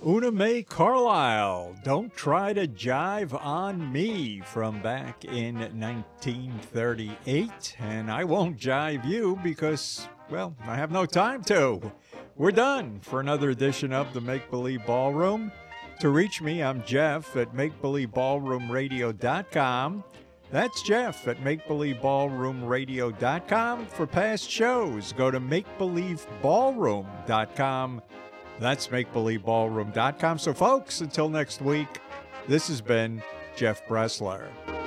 Una Mae Carlisle, Don't Try to Jive on Me, from back in 1938. And I won't jive you because, well, I have no time to. We're done for another edition of the Make Believe Ballroom. To reach me, I'm Jeff at MakeBelieveBallroomRadio.com. That's Jeff at MakeBelieveBallroomRadio.com. For past shows, go to MakeBelieveBallroom.com. That's MakeBelieveBallroom.com. So, folks, until next week, this has been Jeff Bressler.